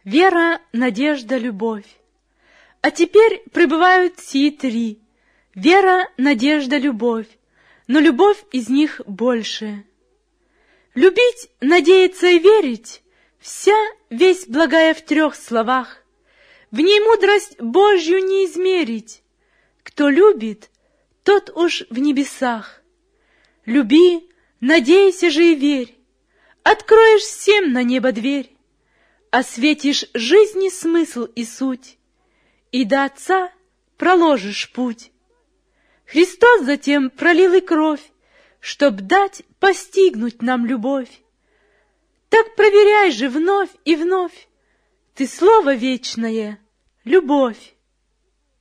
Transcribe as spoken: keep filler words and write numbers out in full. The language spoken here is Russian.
вера, надежда, любовь. А теперь пребывают сии три: вера, надежда, любовь, но любовь из них больше. Любить, надеяться и верить — вся весть благая в трех словах. В ней мудрость Божью не измерить. Кто любит, тот уж в небесах. Люби, надейся же и верь, откроешь всем на небо дверь, осветишь жизни смысл и суть, и до Отца проложишь путь. Христос затем пролил и кровь, чтоб дать постигнуть нам любовь. Так проверяй же вновь и вновь ты слово вечное — любовь.